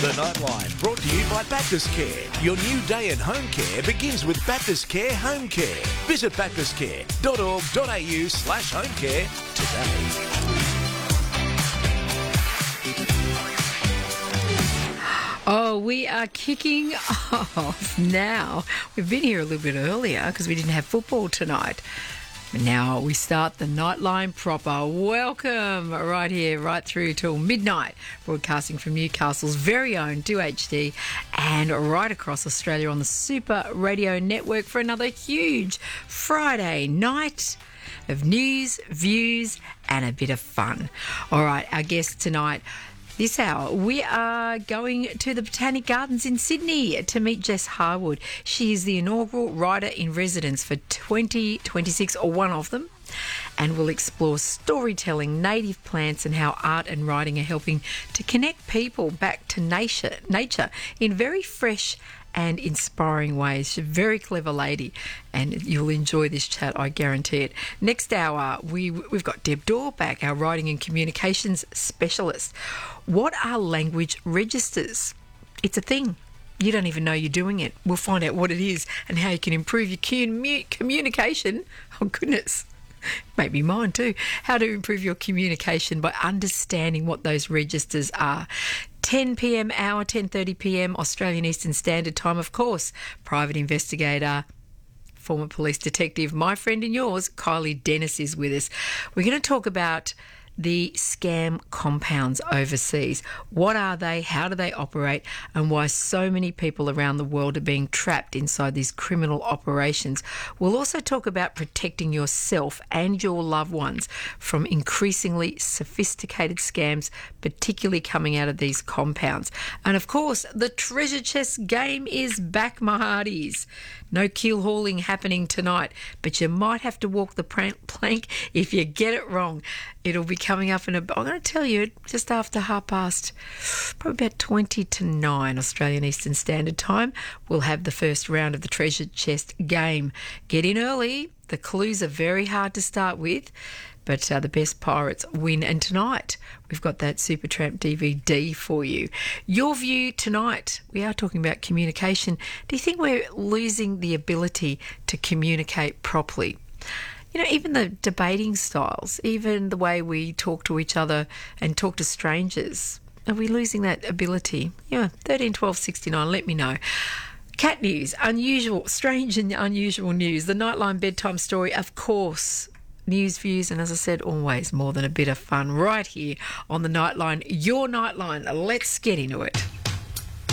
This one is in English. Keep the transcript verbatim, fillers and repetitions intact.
The Nightline, brought to you by Baptist Care. Your new day in home care begins with Baptist Care Home Care. Visit baptist care dot org dot a u slash home care today. Oh, we are kicking off now. We've been here a little bit earlier because we didn't have football tonight. Now we start the Nightline proper. Welcome right here, right through till midnight, broadcasting from Newcastle's very own two H D and right across Australia on the Super Radio Network for another huge Friday night of news, views and a bit of fun. All right, our guest tonight, this hour, we are going to the Botanic Gardens in Sydney to meet Jess Harwood. She is the inaugural Writer-in-Residence for twenty twenty-six, or one of them, and we'll explore storytelling, native plants and how art and writing are helping to connect people back to nature, nature in very fresh and inspiring ways. She's a very clever lady and you'll enjoy this chat, I guarantee it. Next hour, we, we've got Deb Dorr back, our writing and communications specialist. What are language registers? It's a thing. You don't even know you're doing it. We'll find out what it is and how you can improve your commu- communication. Oh, goodness. Maybe mine too. How to improve your communication by understanding what those registers are. ten p.m. hour, ten thirty p.m. Australian Eastern Standard Time, of course. Private investigator, former police detective, my friend and yours, Kylie Dennis is with us. We're going to talk about the scam compounds overseas. What are they? How do they operate? And why so many people around the world are being trapped inside these criminal operations. We'll also talk about protecting yourself and your loved ones from increasingly sophisticated scams, particularly coming out of these compounds. And of course, the treasure chest game is back, my hearties. No keel hauling happening tonight, but you might have to walk the plank if you get it wrong. It'll be coming up in a... I'm going to tell you, just after half past, probably about twenty to nine Australian Eastern Standard Time, we'll have the first round of the treasure chest game. Get in early. The clues are very hard to start with, but uh, the best pirates win. And tonight, we've got that Supertramp D V D for you. Your view tonight, we are talking about communication. Do you think we're losing the ability to communicate properly? You know, even the debating styles, even the way we talk to each other and talk to strangers, are we losing that ability? Yeah, thirteen twelve sixty-nine, let me know. Cat news, unusual, strange and unusual news. The Nightline bedtime story, of course. News, views, and as I said, always more than a bit of fun right here on the Nightline, your Nightline. Let's get into it.